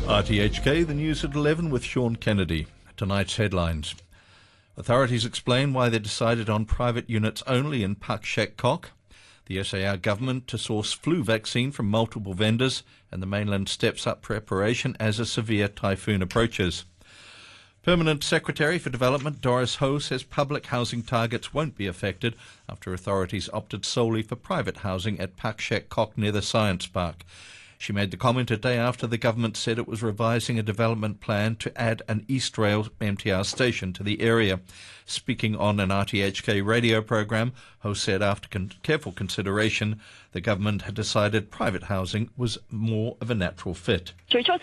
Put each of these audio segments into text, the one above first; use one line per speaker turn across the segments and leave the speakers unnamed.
RTHK, the news at 11 with Sean Kennedy. Tonight's headlines. Authorities explain why they decided on private units only in Pak Shek Kok. The SAR government to source flu vaccine from multiple vendors, and the mainland steps up preparation as a severe typhoon approaches. Permanent Secretary for Development Doris Ho says public housing targets won't be affected after authorities opted solely for private housing at Pak Shek Kok near the Science Park. She made the comment a day after the government said it was revising a development plan to add an East Rail MTR station to the area. Speaking on an RTHK radio program, Ho said after careful consideration, the government had decided private housing was more of a natural fit.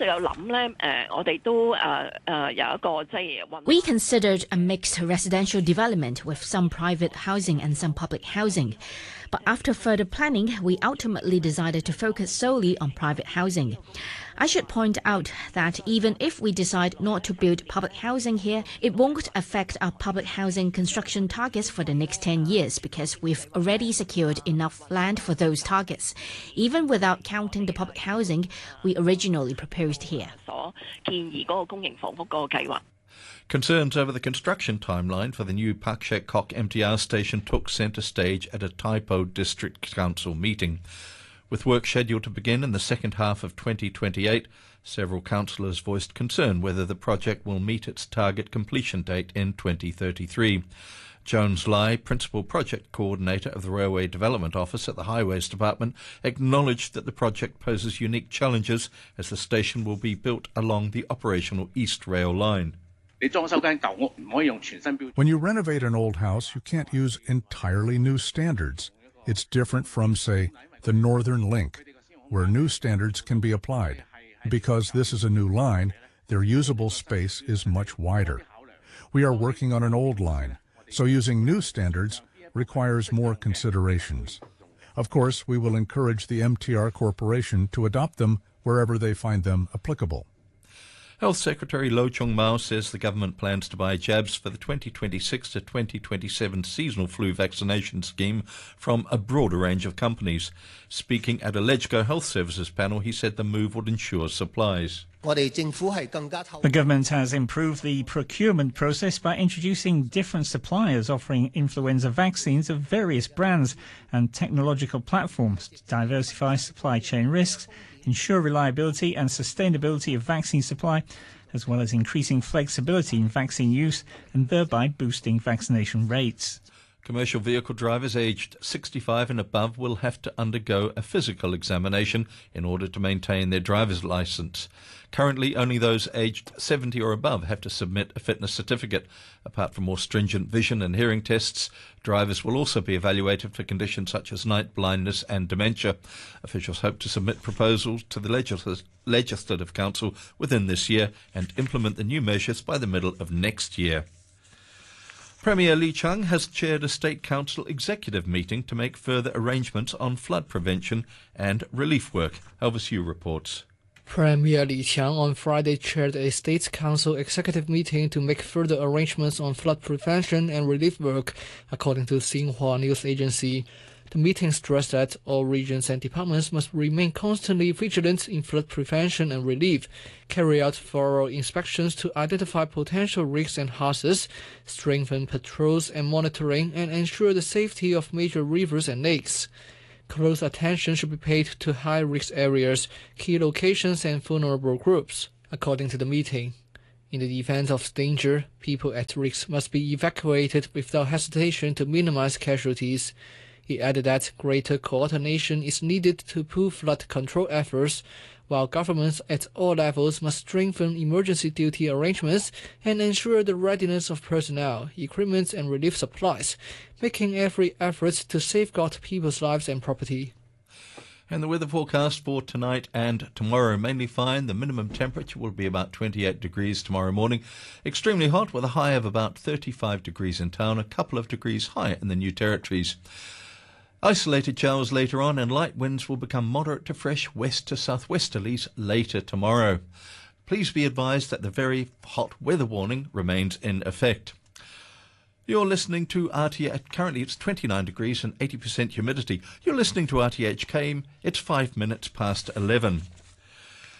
We considered a mixed residential development with some private housing and some public housing. But after further planning, we ultimately decided to focus solely on private housing. I should point out that even if we decide not to build public housing here, it won't affect our public housing construction targets for the next 10 years because we've already secured enough land for those targets, even without counting the public housing we originally proposed here.
Concerns over the construction timeline for the new Pak Shek Kok MTR station took centre stage at a Tai Po District Council meeting. With work scheduled to begin in the second half of 2028, several councillors voiced concern whether the project will meet its target completion date in 2033. Jones Lai, Principal Project Coordinator of the Railway Development Office at the Highways Department, acknowledged that the project poses unique challenges as the station will be built along the operational East Rail line.
When you renovate an old house, you can't use entirely new standards. It's different from, say, the Northern Link, where new standards can be applied. Because this is a new line, their usable space is much wider. We are working on an old line, so using new standards requires more considerations. Of course, we will encourage the MTR Corporation to adopt them wherever they find them applicable.
Health Secretary Lo Chung Mao says the government plans to buy jabs for the 2026 to 2027 seasonal flu vaccination scheme from a broader range of companies. Speaking at a LegCo Health Services panel, he said the move would ensure supplies.
The government has improved the procurement process by introducing different suppliers offering influenza vaccines of various brands and technological platforms to diversify supply chain risks, ensure reliability and sustainability of vaccine supply, as well as increasing flexibility in vaccine use and thereby boosting vaccination rates.
Commercial vehicle drivers aged 65 and above will have to undergo a physical examination in order to maintain their driver's licence. Currently, only those aged 70 or above have to submit a fitness certificate. Apart from more stringent vision and hearing tests, drivers will also be evaluated for conditions such as night blindness and dementia. Officials hope to submit proposals to the Legislative Council within this year and implement the new measures by the middle of next year. Premier Lee Chung has chaired a State Council executive meeting to make further arrangements on flood prevention and relief work. Elvis Yu reports.
Premier Li Qiang on Friday chaired a State Council executive meeting to make further arrangements on flood prevention and relief work, according to Xinhua News Agency. The meeting stressed that all regions and departments must remain constantly vigilant in flood prevention and relief, carry out thorough inspections to identify potential risks and hazards, strengthen patrols and monitoring, and ensure the safety of major rivers and lakes. Close attention should be paid to high-risk areas, key locations, and vulnerable groups, according to the meeting. In the event of danger, people at risk must be evacuated without hesitation to minimize casualties. He added that greater coordination is needed to pull flood control efforts, while governments at all levels must strengthen emergency duty arrangements and ensure the readiness of personnel, equipment, and relief supplies, making every effort to safeguard people's lives and property.
And the weather forecast for tonight and tomorrow, mainly fine. The minimum temperature will be about 28 degrees tomorrow morning. Extremely hot with a high of about 35 degrees in town, a couple of degrees higher in the New Territories. Isolated showers later on and light winds will become moderate to fresh west to southwesterlies later tomorrow. Please be advised that the very hot weather warning remains in effect. You're listening to RTH. Currently it's 29 degrees and 80% humidity. You're listening to RTHK. It's 5 minutes past 11.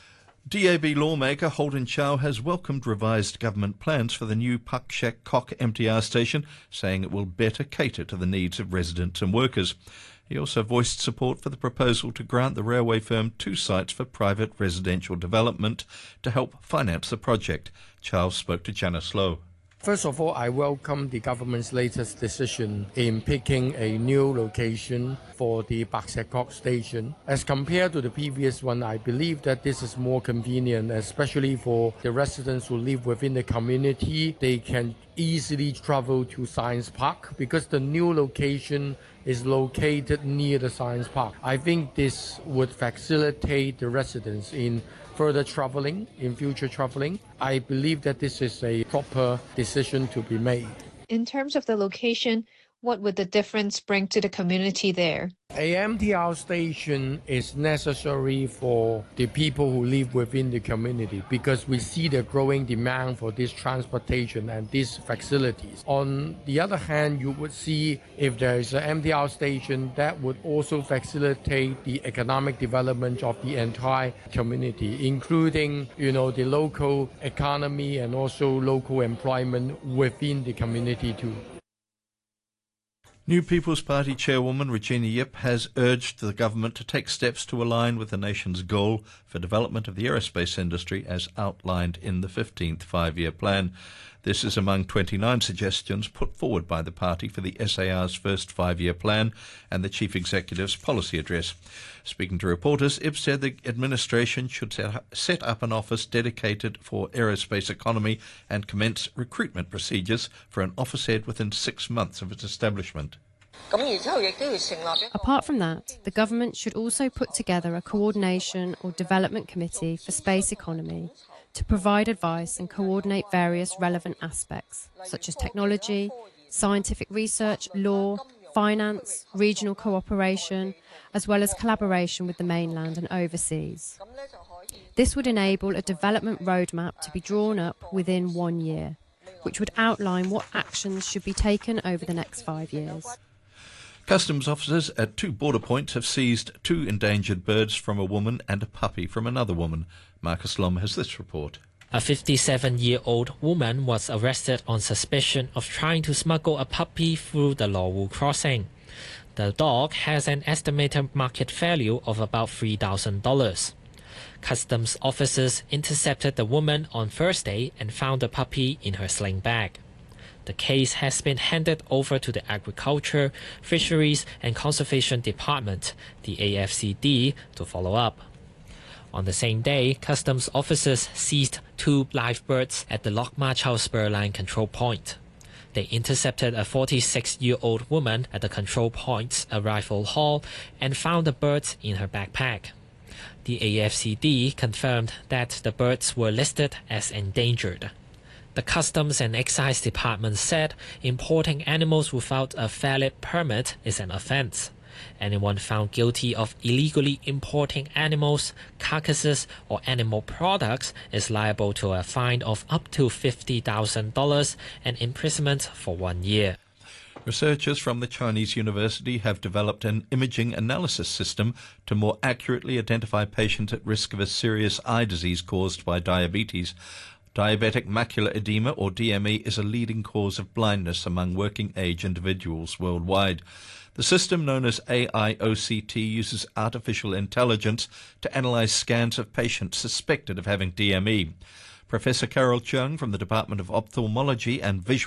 DAB lawmaker Holden Chow has welcomed revised government plans for the new Pak Shek Kok MTR station, saying it will better cater to the needs of residents and workers. He also voiced support for the proposal to grant the railway firm 2 sites for private residential development to help finance the project. Chow spoke to Janice Low.
First of all, I welcome the government's latest decision in picking a new location for the Pak Shek Kok station. As compared to the previous one, I believe that this is more convenient, especially for the residents who live within the community. They can easily travel to Science Park because the new location is located near the Science Park. I think this would facilitate the residents in further traveling, in future traveling. I believe that this is a proper decision to be made.
In terms of the location, what would the difference bring to the community there?
A MTR station is necessary for the people who live within the community because we see the growing demand for this transportation and these facilities. On the other hand, you would see if there is an MTR station that would also facilitate the economic development of the entire community, including, the local economy and also local employment within the community too.
New People's Party chairwoman Regina Yip has urged the government to take steps to align with the nation's goal for development of the aerospace industry as outlined in the 15th five-year plan. This is among 29 suggestions put forward by the party for the SAR's first five-year plan and the chief executive's policy address. Speaking to reporters, Yip said the administration should set up an office dedicated for aerospace economy and commence recruitment procedures for an office head within 6 months of its establishment.
Apart from that, the government should also put together a coordination or development committee for space economy to provide advice and coordinate various relevant aspects, such as technology, scientific research, law, finance, regional cooperation, as well as collaboration with the mainland and overseas. This would enable a development roadmap to be drawn up within 1 year, which would outline what actions should be taken over the next 5 years.
Customs officers at 2 border points have seized 2 endangered birds from a woman and a puppy from another woman. Marcus Lom has this report.
A 57-year-old woman was arrested on suspicion of trying to smuggle a puppy through the Lorwu crossing. The dog has an estimated market value of about $3,000. Customs officers intercepted the woman on Thursday and found the puppy in her sling bag. The case has been handed over to the Agriculture, Fisheries and Conservation Department, the AFCD, to follow up. On the same day, customs officers seized 2 live birds at the Lok Ma Chau Spur Line control point. They intercepted a 46-year-old woman at the control point's arrival hall and found the birds in her backpack. The AFCD confirmed that the birds were listed as endangered. The Customs and Excise Department said importing animals without a valid permit is an offense. Anyone found guilty of illegally importing animals, carcasses, or animal products is liable to a fine of up to $50,000 and imprisonment for 1 year.
Researchers from the Chinese university have developed an imaging analysis system to more accurately identify patients at risk of a serious eye disease caused by diabetes. Diabetic macular edema, or DME, is a leading cause of blindness among working-age individuals worldwide. The system, known as AIOCT, uses artificial intelligence to analyze scans of patients suspected of having DME. Professor Carol Chung from the Department of Ophthalmology and Visual